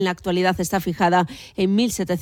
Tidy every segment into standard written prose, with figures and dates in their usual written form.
En la actualidad está fijada en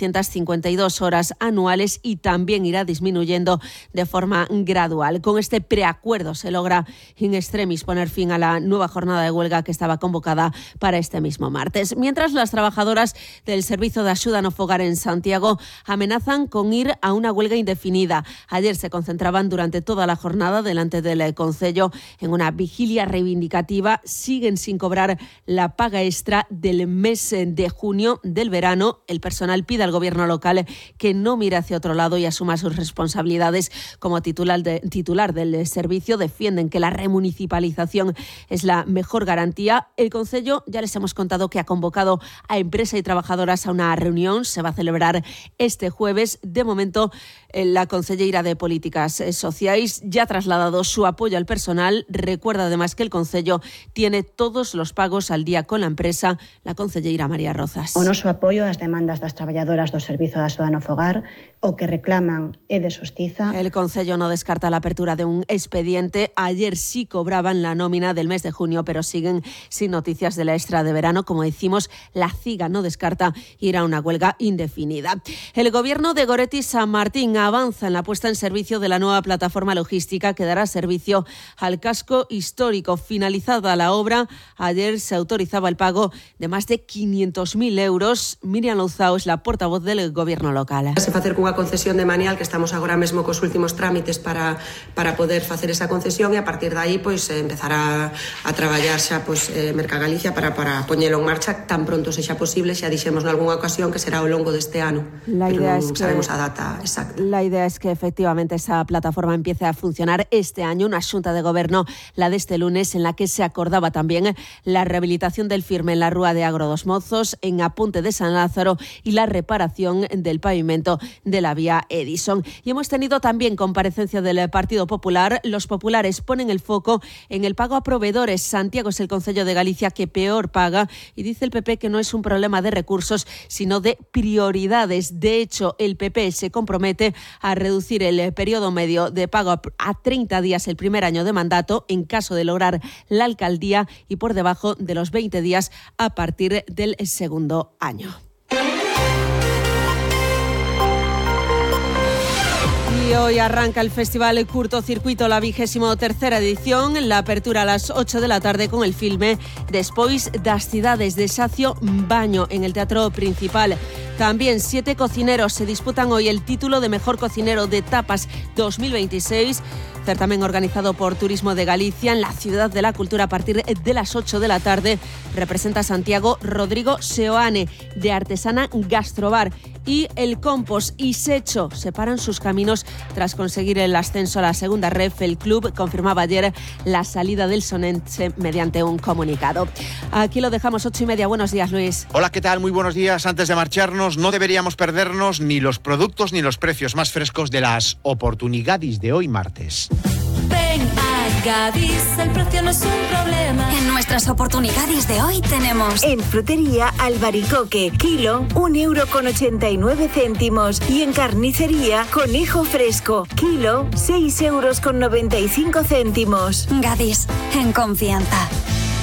1.752 horas anuales y también irá disminuyendo de forma gradual. Con este preacuerdo se logra in extremis poner fin a la nueva jornada de huelga que estaba convocada para este mismo martes. Mientras, las trabajadoras del Servicio de Axuda no Fogar en Santiago amenazan con ir a una huelga indefinida. Ayer se concentraban durante toda la jornada delante del Concello en una vigilia reivindicativa. Siguen sin cobrar la paga extra del mes de junio del verano. El personal pide al gobierno local que no mire hacia otro lado y asuma sus responsabilidades. Como titular del servicio, defienden que la remunicipalización es la mejor garantía. El Concello, ya les hemos contado que ha convocado a empresa y trabajadoras a una reunión. Se va a celebrar este jueves. De momento, la concelleira de Políticas Sociais ya ha trasladado su apoyo al personal. Recuerda además que el Concello tiene todos los pagos al día con la empresa. La concelleira María Rozas. O noso apoio ás demandas das traballadoras do Servizo de Axuda no Fogar, o que reclaman é de xustiza. El Concello no descarta la apertura de un expediente. Ayer sí cobraban la nómina del mes de junio, pero siguen sin noticias de la extra de verano. Como decimos, la CIGA no descarta ir a una huelga indefinida. El gobierno de Goretti San Martín avanza en la puesta en servicio de la nueva plataforma logística que dará servicio al casco histórico. Finalizada la obra, ayer se autorizaba el pago de más de 500.000 euros. Miriam Louzao es la portavoz del gobierno local. Se facer cunha concesión de Manial, que estamos agora mesmo cos últimos trámites para poder facer esa concesión, e a partir de aí empezar a traballar xa Merca Galicia para poñelo en marcha tan pronto sexa posible. Xa dixemos nalgúnha ocasión que será ao longo deste ano, pero non sabemos a data exacta. La idea es que efectivamente esa plataforma empiece a funcionar este año. Una xunta de gobierno, la de este lunes, en la que se acordaba también la rehabilitación del firme en la Rúa de Agro dos Mozos, en Apunte de San Lázaro, y la reparación del pavimento de la vía Edison. Y hemos tenido también comparecencia del Partido Popular. Los populares ponen el foco en el pago a proveedores. Santiago es el concello de Galicia que peor paga, y dice el PP que no es un problema de recursos, sino de prioridades. De hecho, el PP se compromete a reducir el periodo medio de pago a 30 días el primer año de mandato en caso de lograr la alcaldía, y por debajo de los 20 días a partir del segundo año. Y hoy arranca el Festival Curtocircuito, la 23ª edición. La apertura a las 8 de la tarde con el filme Despois das cidades, de Sacio Baño, en el Teatro Principal. También 7 cocineros se disputan hoy el título de Mejor Cocinero de Tapas 2026. Certamen organizado por Turismo de Galicia en la Ciudad de la Cultura a partir de las 8 de la tarde. Representa a Santiago Rodrigo Seoane, de Artesana Gastrobar. Y el Compost y Secho separan sus caminos tras conseguir el ascenso a la segunda ref. El club confirmaba ayer la salida del sonense mediante un comunicado. Aquí lo dejamos, 8:30. Buenos días, Luis. Hola, ¿qué tal? Muy buenos días. Antes de marcharnos, no deberíamos perdernos ni los productos ni los precios más frescos de las oportunidades de hoy martes. Ven a Gadis, el precio no es un problema. En nuestras oportunidades de hoy tenemos en frutería albaricoque, kilo 1,89 €, y en carnicería conejo fresco, kilo 6,95 €. Gadis, en confianza.